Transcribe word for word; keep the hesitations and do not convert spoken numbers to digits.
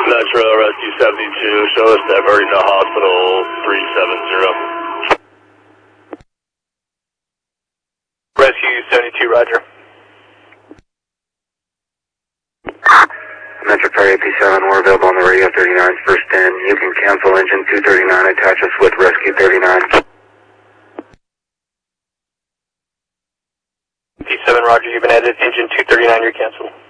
Metro Rescue seventy-two, show us diverting to hospital three seven zero. Rescue seventy-two, roger. Metro Car A P seven, we're available on the radio thirty-nine, first in. You can cancel engine two thirty-nine, attach us with Rescue thirty-nine. P seven, roger, you've been added, engine two thirty-nine, you're canceled.